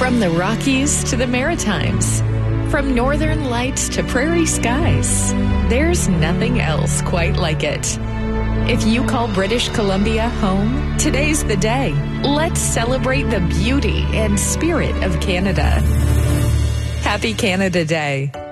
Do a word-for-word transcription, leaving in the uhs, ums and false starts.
From the Rockies to the Maritimes, from northern lights to prairie skies, there's nothing else quite like it. If you call British Columbia home, today's the day. Let's celebrate the beauty and spirit of Canada. Happy Canada Day.